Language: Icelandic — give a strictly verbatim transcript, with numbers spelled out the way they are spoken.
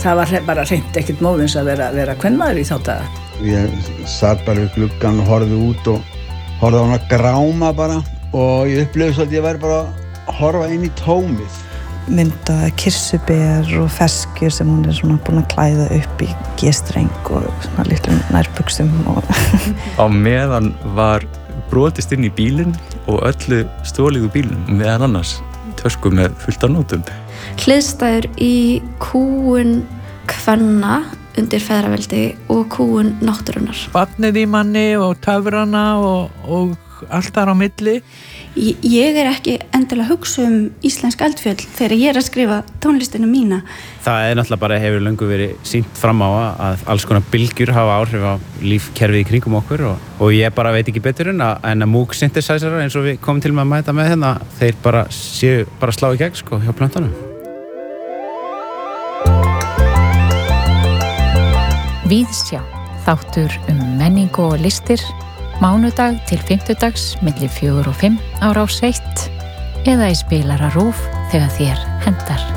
það var bara hreint ekkert móðins að vera, vera kvenmaður í þá daga. Ég satt bara við gluggann og horfði út og horfði á hana gráma bara og ég upplifði svo að ég væri bara að horfa inn í tómið. Mynda kirsuber og feskjur sem hún er svona búin að klæða upp í G-streng og svona litlum nærbuxum. Og á meðan var brotist inn í bílinn og öllu stolið úr bílnum, meðan annars tösku með fullt af nótum. Hliðstæður í kúgun kvenna undir feðraveldi og kúgun náttúrunnar. Barnið í manni og töfrana og, og allt þar á milli. Ég er ekki endilega að hugsa um íslensk eldfjöll þegar ég er að skrifa tónlistinu mína. Það er náttúrulega bara hefur löngu verið sýnt fram á að alls konar bylgjur hafa áhrif á lífkerfið í kringum okkur og, og ég bara veit ekki betur en að, en að Moog synthesizer eins og við komum til með að mæta með hérna, þeir bara séu bara slá í gegn sko hjá plöntunum. Víðsjá, þáttur um menningu og listir, mánudag til fimmtudags milli fjögur og fimm á Rás eitt eða í spilara RÚV þegar þér hentar.